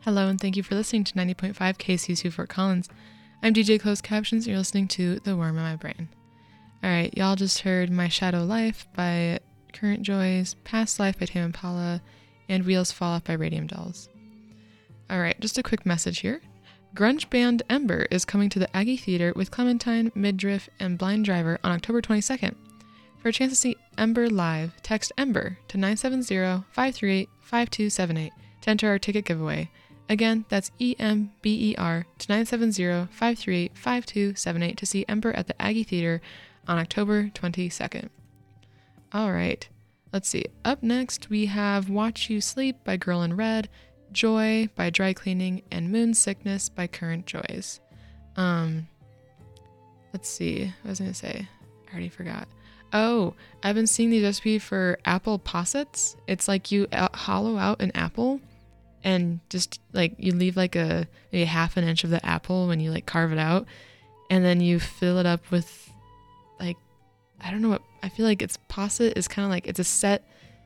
Hello, and thank you for listening to 90.5 KCSU Fort Collins. I'm DJ Closed Captions, and you're listening to The Worm in My Brain. Alright, y'all just heard My Shadow Life by Current Joys, Past Life by Tame Impala, and Wheels Fall Off by Radium Dolls. Alright, just a quick message here. Grunge band Ember is coming to the Aggie Theater with Clementine, Midriff, and Blind Driver on October 22nd. For a chance to see Ember live, text Ember to 970-538-5278 to enter our ticket giveaway. Again, that's EMBER to 970-538-5278 to see Ember at the Aggie Theater on October 22nd. Alright, let's see. Up next, we have Watch You Sleep by Girl in Red, Joy by Dry Cleaning, and Moon Sickness by Current Joys. Let's see. What was I going to say? I already forgot. Oh, I've been seeing the recipe for apple possets. It's like you hollow out an apple and just like you leave like maybe half an inch of the apple when you like carve it out, and then you fill it up with like, I don't know what, I feel like it's posset is kind of like, it's a set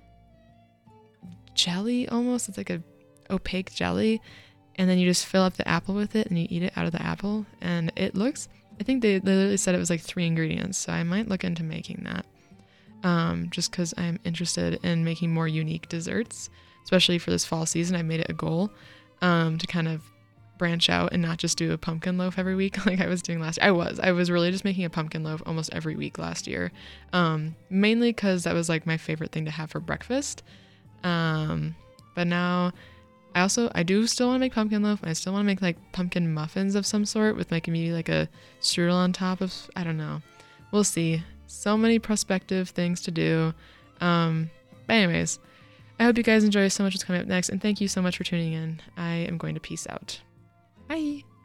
jelly almost. It's like a opaque jelly, and then you just fill up the apple with it and you eat it out of the apple, and it looks, I think they literally said it was like 3 ingredients, so I might look into making that just because I'm interested in making more unique desserts, especially for this fall season. I made it a goal to kind of branch out and not just do a pumpkin loaf every week like I was doing last year. I was really just making a pumpkin loaf almost every week last year, mainly because that was like my favorite thing to have for breakfast, but now I do still want to make pumpkin loaf, and I still want to make like pumpkin muffins of some sort with like maybe like a strudel on top of, I don't know. We'll see. So many prospective things to do. But anyways, I hope you guys enjoy so much what's coming up next, and thank you so much for tuning in. I am going to peace out. Bye.